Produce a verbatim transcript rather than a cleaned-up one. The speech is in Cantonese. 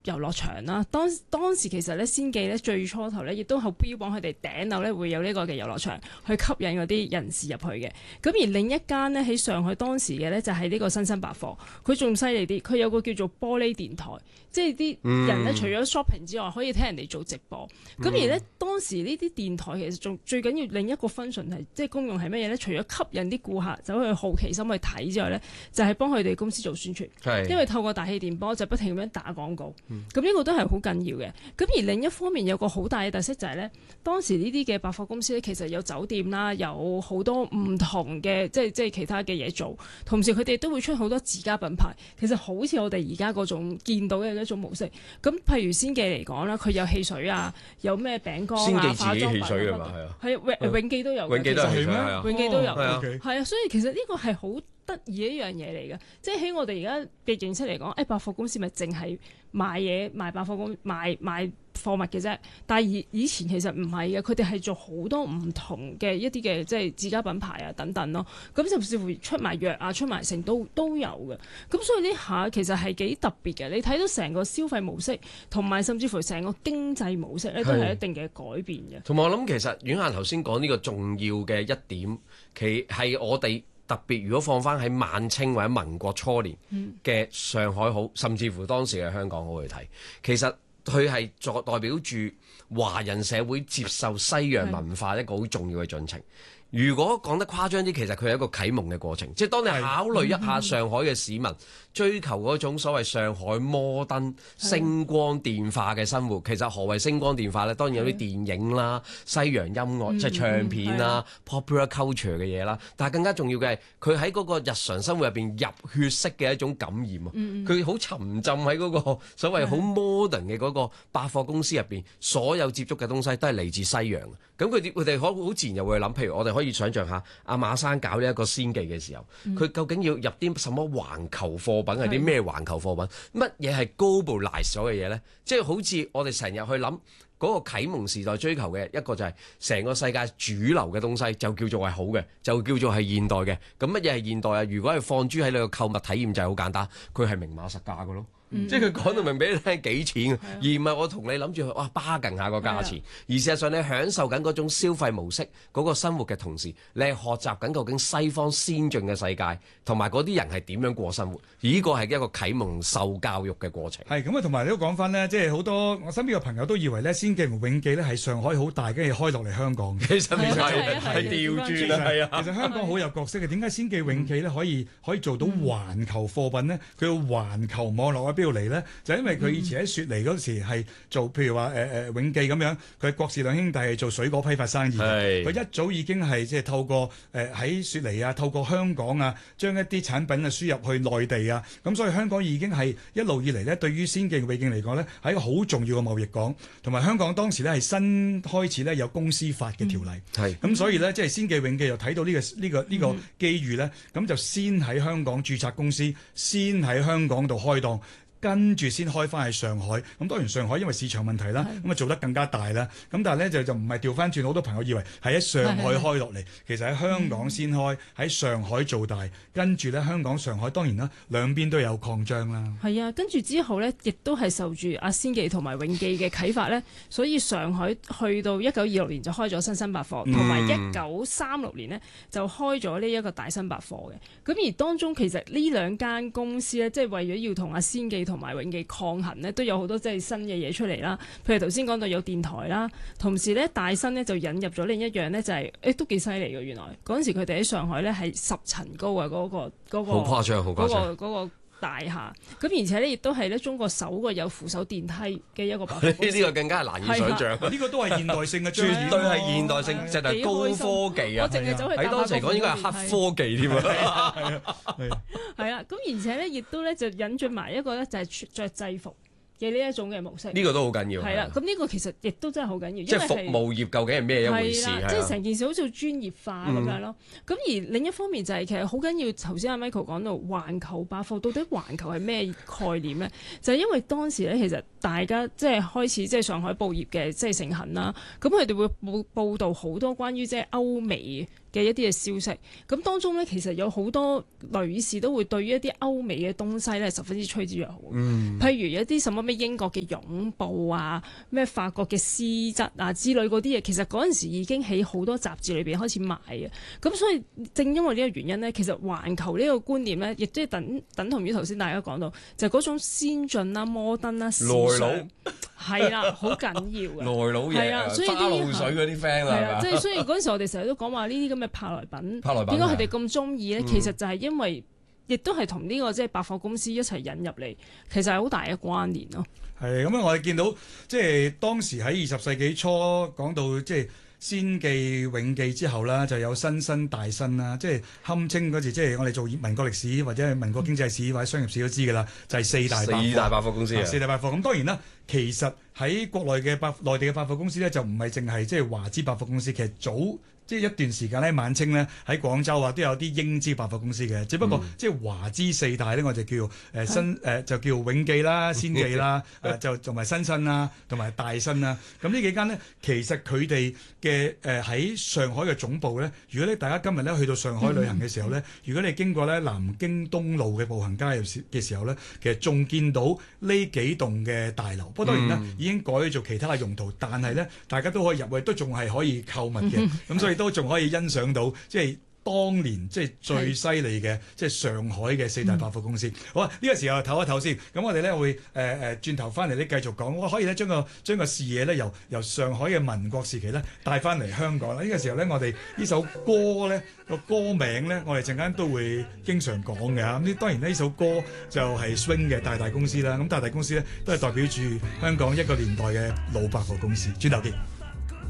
遊樂場啦，當當時其實咧先記咧最初頭咧亦都係標榜佢哋頂樓咧會有呢個嘅遊樂場去吸引嗰啲人士入去嘅。咁而另一間咧喺上海當時嘅咧就係呢個新生百貨，佢仲犀利啲，佢有個叫做玻璃電台，即係啲人咧除咗 shopping 之外，可以聽人哋做直播。咁、嗯、而咧當時呢啲電台其實仲最緊要另一個 function 係即係功用係乜嘢咧？除咗吸引啲顧客走去好奇心去睇之外咧，就係、是、幫佢哋公司做宣傳，因為透過大氣電波就不停咁樣打廣告。咁呢、嗯、個都係好緊要嘅。咁而另一方面有個好大嘅特色就係咧，當時呢啲嘅百貨公司咧，其實有酒店啦，有好多唔同嘅即係即係其他嘅嘢做。同時佢哋都會出好多自家品牌，其實好似我哋而家嗰種見到嘅一種模式。咁譬如先記嚟講啦，佢有汽水啊，有咩餅乾啊， 先記自己化妝品汽水㗎嘛，係啊， 係永永記都有， 永記都係咩？ 永記都有， 係啊， 係啊，所以其實呢個係好得意一樣嘢嚟嘅，即係喺我哋而家嘅認識嚟講，誒百貨公司咪淨係賣嘢賣百貨公賣賣貨物嘅啫。但係以以前其實唔係嘅，佢哋係做好多唔同嘅一啲嘅即係自家品牌啊等等咯。咁甚至乎出埋藥啊、出埋成都都有嘅。咁所以呢下其實係幾特別嘅。你睇到成個消費模式同埋甚至乎成個經濟模式咧，都係一定嘅改變嘅。 同埋我諗其實婉嫻頭先講呢個重要嘅一點，其係我哋。特別如果放翻喺晚清或者民國初年嘅上海好，甚至乎當時嘅香港好去睇，其實佢係作代表住華人社會接受西洋文化一個好重要嘅進程。如果講得誇張啲，其實佢係一個啟蒙嘅過程，即係當你考慮一下上海嘅市民追求嗰種所謂上海摩登星光電化嘅生活，其實何謂星光電化呢？當然有啲電影啦、西洋音樂即係唱片啦、popular culture 嘅嘢啦，但係更加重要嘅係佢喺嗰個日常生活入邊入血式嘅一種感染啊！佢好沉浸喺嗰個所謂好 modern 嘅嗰個百貨公司入邊，所有接觸嘅東西都係嚟自西洋。咁佢哋佢哋好好自然又會諗，譬如我哋可以想像下阿馬生搞呢一個先記嘅時候，佢、嗯、究竟要入啲什麼環球貨品，係啲咩環球貨品？乜嘢係 globalize 咗嘅嘢呢？即係好似我哋成日去諗嗰個啟蒙時代追求嘅一個就係成個世界主流嘅東西就叫做係好嘅，就叫做係現代嘅。咁乜嘢係現代啊？如果係放諸喺你個購物體驗就係好簡單，佢係明碼實價嘅咯。嗯、即係佢講到明俾你聽幾錢，嗯、而唔係我同你諗住去哇巴緊下個價錢，而事實上你享受緊嗰種消費模式嗰、嗰個生活嘅同時，你係學習緊究竟西方先進嘅世界同埋嗰啲人係點樣過生活，而呢個係一個啟蒙受教育嘅過程。 係咁啊，同埋你都講翻呢，即係好多我身邊嘅朋友都以為呢先記同永記呢係上海好大，跟住開落嚟香港嘅。其實唔係，係調轉啦，係啊。其實香港好有角色嘅，點解先記永記呢可以可以做到環球貨品呢？佢個環球網絡喺邊度嚟呢？就因為佢以前喺雪梨嗰時係做，譬如話誒誒永記咁樣，佢郭氏兩兄弟係做水果批發生意，佢一早已經係即係透過誒喺、呃、雪梨啊，透過香港啊，將一啲產品啊輸入去內地啊，咁所以香港已經係一路以嚟呢，對於先記永記嚟講呢，係一個好重要嘅貿易港，同埋香港當時呢係新開始呢有公司法嘅條例，咁、嗯、所以呢，即係先記永記又睇到呢、呢個呢、呢個呢、呢個機遇呢，咁就先喺香港註冊公司，先喺香港度開檔。跟住先開翻去上海，咁當然上海因為市場問題啦，咁啊的做得更加大啦。咁但係咧就就唔係調翻轉，好多朋友以為係喺上海開落嚟，的其實喺香港先開，喺、嗯、上海做大，跟住咧香港、上海當然啦，兩邊都有擴張啦。 係啊，跟住之後咧，亦都係受住阿先記同埋永記嘅啟發咧，所以上海去到一九二六年就開咗新生百貨，同埋一九三六年呢就開咗呢一個大新百貨嘅。咁而當中其實呢兩間公司咧，即係為咗要同阿先記同埋永記抗衡呢，都有好多即係新嘅嘢出嚟啦。譬如頭先講到有電台啦，同時咧大新呢就引入咗另一樣呢、就係，就係誒都幾犀利嘅。原來嗰陣時佢哋喺上海呢係十層高嘅嗰、嗰個嗰、嗰個好誇張，好誇張嗰個嗰個大廈。咁而且呢亦都係咧中國首個有扶手電梯嘅一個百貨公司。 呢個更加係難以想像。呢個都係現代性嘅， 絕對係現代性，即係高科技啊！ 我淨係走去喺當時嚟講應該係黑科技添啊！ 係啊，係啊，咁而且咧亦都咧就引進埋一個咧就係着制服嘅呢一種嘅模式， 呢個都好緊要。 係啦，咁呢個其實亦都真係好緊要， 即係服務業究竟係咩一回事？ 即係成件事好似專業化咁樣咯。咁、嗯、而另一方面就係、是、其實好緊要。頭先阿 Michael 講到環球百貨，到底環球係咩概念咧？就係、是、因為當時咧，其實大家即係開始即係上海報業嘅即係盛行啦。咁佢哋會報報導好多關於即係歐美嘅一啲嘅消息。咁當中咧，其實有好多女士都會對於一啲歐美嘅東西咧十分之趨之若鶩。嗯，譬如有啲什麼咩英國嘅擁抱啊，咩法國嘅絲質啊之類嗰啲嘢，其實嗰陣時已經喺好多雜誌裏邊開始賣嘅。咁所以正因為呢個原因咧，其實環球呢個觀念咧，亦都係等等同於頭先大家講到，就係、是、嗰種先進啦、摩登啦、時尚。係啦，好緊要嘅。 內佬嘢啊，花露水嗰啲 friend 啊，係啊， 即係所以嗰陣時我哋成日都講話呢啲咁嘅舶來品， 舶來品點解佢哋咁中意咧？ 嗯、 其實就係因為亦都係同呢個即係百貨公司一齊引入嚟，其實係好大嘅關聯咯。 係咁樣，我哋見到即係當時喺二十世紀初講到即係先記永記之後啦，就有新新大新啦，即係堪稱嗰時，即係我哋做民國歷史或者係民國經濟史或者商業史都知㗎啦，就係、是、四大百貨四大百貨公司啊， 四大百貨。咁當然啦，其實喺國內嘅百內地嘅百貨公司咧，就唔係淨係即係華資百貨公司，其實早。即係一段時間咧，晚清咧喺廣州啊都有啲英資百貨公司嘅，只不過、嗯、即係華資四大咧，我就叫誒、呃、新誒、呃、就叫永記啦、先記啦，誒、呃、就同埋新新啦，同埋大新啦。咁呢幾間呢，其實佢哋嘅誒喺上海嘅總部咧，如果咧大家今日咧去到上海旅行嘅時候咧，嗯、如果你經過咧南京東路嘅步行街嘅時候咧，其實仲見到呢幾棟嘅大樓。不過當然啦，嗯、已經改咗做其他嘅用途，但係咧大家都可以入去，都仲係可以購物嘅。咁、嗯、所以都仲可以欣賞到，即係當年即係最犀利嘅，即係上海嘅四大百貨公司。嗯、好啊，呢、這個時候唞一唞先。咁我哋咧會誒誒轉頭翻嚟咧繼續講。我可以咧將個將個視野咧由由上海嘅民國時期咧帶翻嚟香港啦。呢、這個時候咧，我哋呢首歌咧個歌名咧，我哋陣間都會經常講嘅嚇。咁呢當然呢首歌就係 Swing 嘅大大公司啦。咁大大公司咧都係代表住香港一個年代嘅老百貨公司。轉頭見。